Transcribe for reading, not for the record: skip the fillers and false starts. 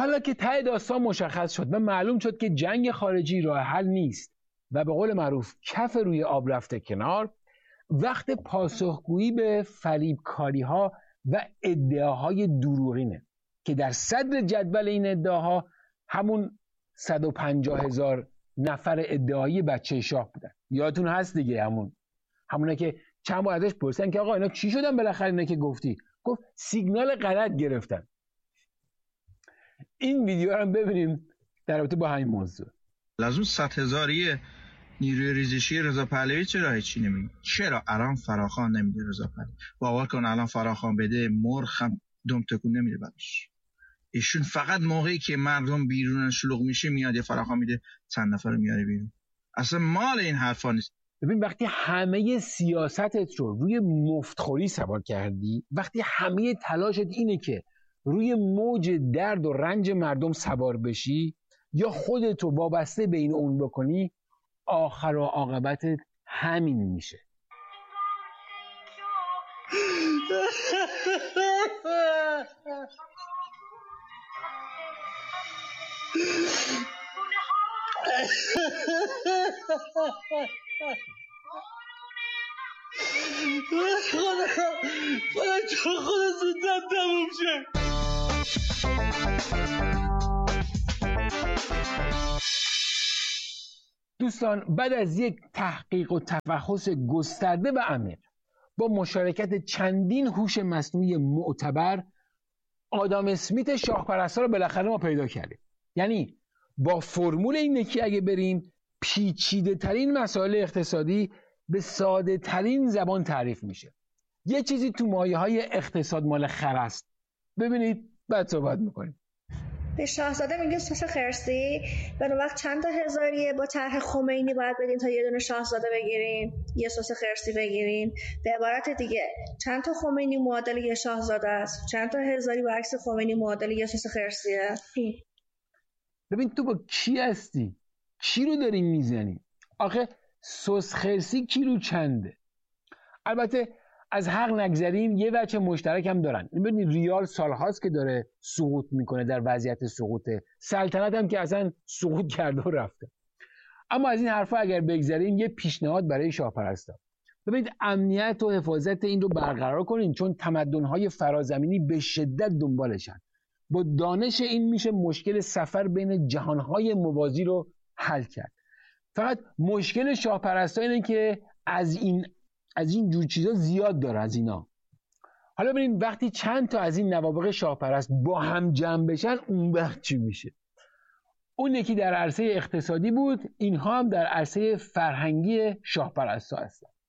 حالا که ته داستان مشخص شد و معلوم شد که جنگ خارجی راه حل نیست و به قول معروف کف روی آب رفته کنار، وقت پاسخگویی به فریبکاری‌ها و ادعاهای دروغینه که در صدر جدول این ادعاها همون 150,000 نفر ادعایی بچه شاه بودن. یادتون هست دیگه، همونه که چند بار ازش پرسیدن که آقا اینا چی شدن بالاخره اینا که گفتی؟ گفت سیگنال غلط گرفتن. این ویدیو رو هم ببینیم در رابطه با همین موضوع. از اون 100,000 نیروی ریزشی رضا پهلوی چرا هیچی نمیگه؟ چرا الان فراخوان نمیده رضا پهلوی؟ باور کن الان فراخوان بده مرخ هم دم تکون نمیده براش. ایشون فقط موقعی که مردم بیرون شلوغ میشه میاد یه فراخوان میده، چند نفر میاره بیرون. اصلا مال این حرفا نیست. ببین وقتی همه سیاستت رو روی مفتخوری سوار کردی، وقتی همه تلاشت اینه که روی موج درد و رنج مردم سوار بشی یا خودتو وابسته به این اون بکنی، آخر و عاقبتت همین میشه. خدا تو خدا زودت تموم شه. دوستان، بعد از یک تحقیق و تفحص گسترده و عمیق با مشارکت چندین هوش مصنوعی معتبر، آدام اسمیت شاهپرست‌ها رو بالاخره ما پیدا کردیم. یعنی با فرمول اینه که اگه بریم پیچیده ترین مسائل اقتصادی به ساده ترین زبان تعریف میشه. یه چیزی تو مایه‌های اقتصاد مال خر است. ببینید بعد صحبت میکنیم. به شاهزاده میگه سس خرسی، و اون وقت چند تا هزاریه با طرح خمینی باید بدین تا یه دونه شاهزاده بگیرین، یه سس خرسی بگیرین. به عبارت دیگه چند تا خمینی معادل یه شاهزاده است، چند تا هزاری برعکس خمینی معادل یه سس خرسیه. ببین تو با کی هستی؟ کی رو داری میزنی؟ آخه سس خرسی کیلو چنده؟ البته از حق نگذریم، یه وجه مشترک هم دارن. ببینید ریال سالهاست که داره سقوط میکنه، در وضعیت سقوطه. سلطنت هم که اصلا سقوط کرده و رفته. اما از این حرفا اگر بگذریم، یه پیشنهاد برای شاهپرستا. ببینید امنیت و حفاظت این رو برقرار کنین، چون تمدن‌های فرازمینی به شدت دنبالشن. با دانش این میشه مشکل سفر بین جهان‌های موازی رو حل کرد. فقط مشکل شاهپرستا اینه که از این جور چیزا زیاد داره از اینا. حالا ببینیم وقتی چند تا از این نوابغ شاهپرست با هم جمع بشن اون وقت چی میشه. اون یکی در عرصه اقتصادی بود، اینها هم در عرصه فرهنگی شاهپرستا هستن.